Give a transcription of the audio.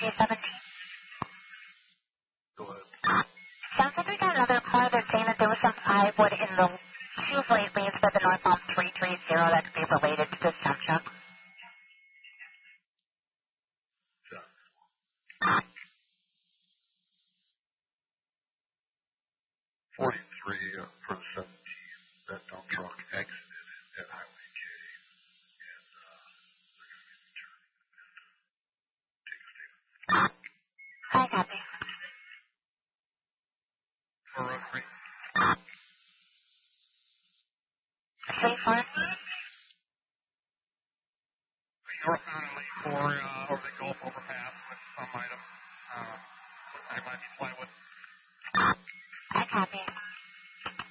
17. Go ahead. Sounds like we got another car. They're saying that there was some plywood in the two lane lanes for the northbound 330 that could be related to this dump truck. 43 for the 17. That dump truck exited at Highway K. And they're going to be returning it. Hi, copy. For road free. Safe one. You're on lane 4 over the Gulf overpass with some item. I might be plywood.